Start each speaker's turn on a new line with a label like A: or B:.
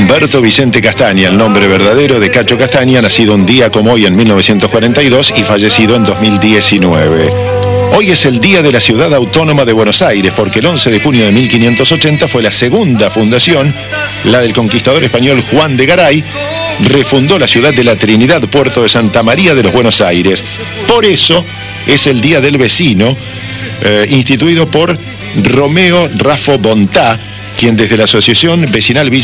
A: Humberto Vicente Castaña, el nombre verdadero de Cacho Castaña, nacido un día como hoy en 1942 y fallecido en 2019. Hoy es el Día de la Ciudad Autónoma de Buenos Aires, porque el 11 de junio de 1580 fue la segunda fundación, la del conquistador español Juan de Garay. Refundó la ciudad de la Trinidad, puerto de Santa María de los Buenos Aires. Por eso es el Día del Vecino, instituido por Romeo Raffo Bontá, quien desde la Asociación Vecinal Villa